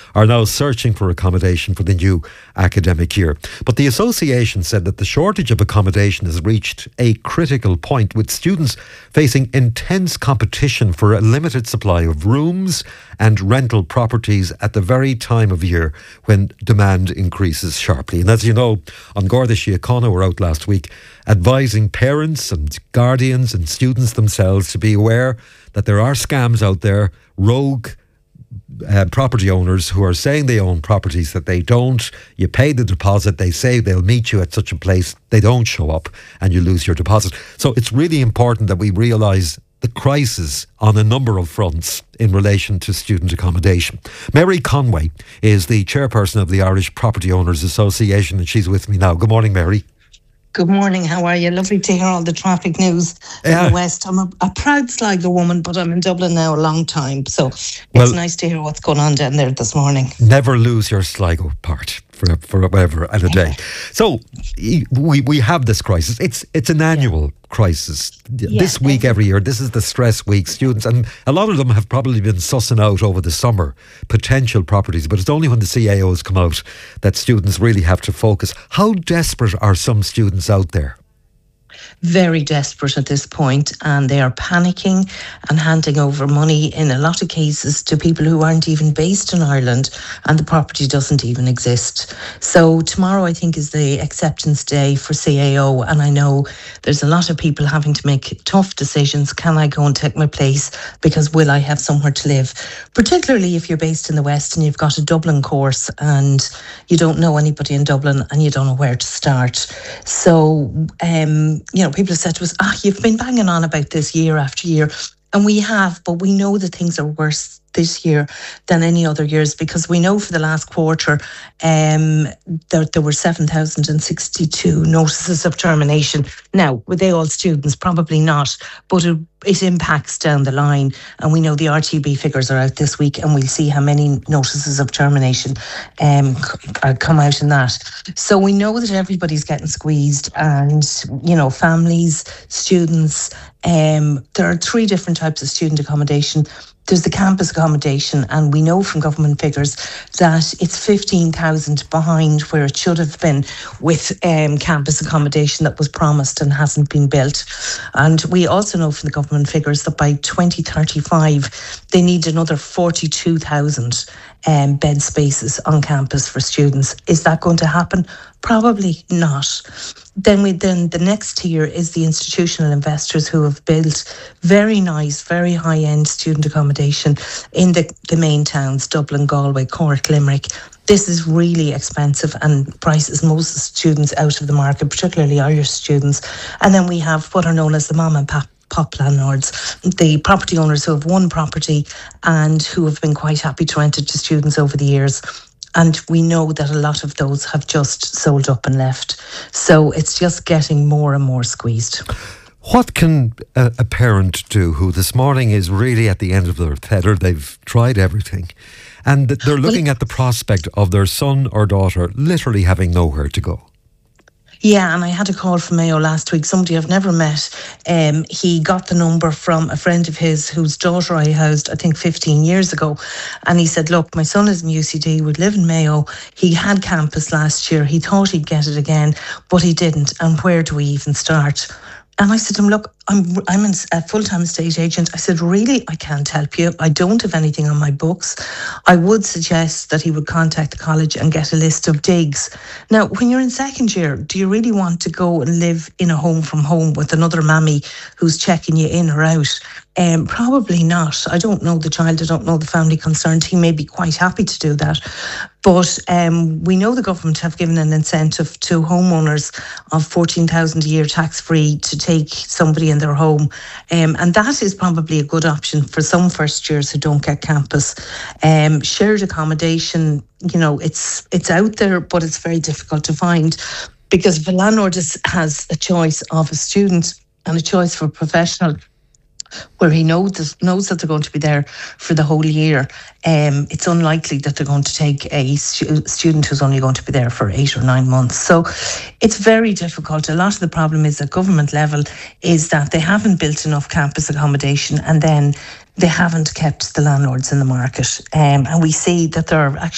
are now searching for accommodation for the new academic year. But the association said that the shortage of accommodation has reached a critical point, with students facing intense competition for a limited supply of rooms and rental properties at the very time of year when demand increases sharply. And as you know, An Garda Síochána were out last week advising parents and guardians and students themselves to be aware that there are scams out there, rogue property owners who are saying they own properties that they don't. You pay the deposit, they say they'll meet you at such a place, they don't show up, and you lose your deposit. So it's really important that we realise the crisis on a number of fronts in relation to student accommodation. Mary Conway is the chairperson of the Irish Property Owners Association, and she's with me now. Good morning, Mary. Good morning, how are you? Lovely to hear all the traffic news in the West. I'm a proud Sligo woman, but I'm in Dublin now a long time, so it's nice to hear what's going on down there this morning. Never lose your Sligo part for whatever and a day. So we have this crisis. It's an annual crisis. This week every year, this is the stress week. Students, and a lot of them have probably been sussing out over the summer potential properties, but it's only when the CAOs come out that students really have to focus. How desperate are some students out there? Very desperate at this point, and they are panicking and handing over money in a lot of cases to people who aren't even based in Ireland, and the property doesn't even exist. So tomorrow, I think, is the acceptance day for CAO, and I know there's a lot of people having to make tough decisions. Can I go and take my place, because will I have somewhere to live? Particularly if you're based in the West and you've got a Dublin course and you don't know anybody in Dublin and you don't know where to start. So people have said to us, you've been banging on about this year after year. And we have, but we know that things are worse this year than any other years, because we know for the last quarter there were 7,062 notices of termination. Now, were they all students? Probably not, but it impacts down the line. And we know the RTB figures are out this week, and we'll see how many notices of termination come out in that. So we know that everybody's getting squeezed, and families, students. There are three different types of student accommodation. There's the campus accommodation, and we know from government figures that it's 15,000 behind where it should have been with campus accommodation that was promised and hasn't been built. And we also know from the government figures that by 2035 they need another 42,000 bed spaces on campus for students. Is that going to happen? Probably not. Then the next tier is the institutional investors who have built very nice, very high-end student accommodation in the main towns, Dublin, Galway, Cork, Limerick. This is really expensive and prices most students out of the market, particularly Irish students. And then we have what are known as the mom and pop landlords, the property owners who have one property and who have been quite happy to rent it to students over the years. And we know that a lot of those have just sold up and left. So it's just getting more and more squeezed. What can a parent do who this morning is really at the end of their tether? They've tried everything, and they're looking at the prospect of their son or daughter literally having nowhere to go? Yeah, and I had a call from Mayo last week, somebody I've never met. He got the number from a friend of his whose daughter I housed, I think 15 years ago. And he said, look, my son is in UCD, would live in Mayo. He had campus last year. He thought he'd get it again, but he didn't. And where do we even start? And I said to him, look, I'm a full-time estate agent. I said, really, I can't help you. I don't have anything on my books. I would suggest that he would contact the college and get a list of digs. Now, when you're in second year, do you really want to go and live in a home from home with another mammy who's checking you in or out? Probably not. I don't know the child. I don't know the family concerned. He may be quite happy to do that. But we know the government have given an incentive to homeowners of 14,000 a year tax-free to take somebody in their home. And that is probably a good option for some first years who don't get campus. Shared accommodation, it's out there, but it's very difficult to find, because if a landlord has a choice of a student and a choice for a professional, where he knows that they're going to be there for the whole year, it's unlikely that they're going to take a student who's only going to be there for 8 or 9 months. So it's very difficult. A lot of the problem is at government level is that they haven't built enough campus accommodation, and then they haven't kept the landlords in the market. And we see that there are actually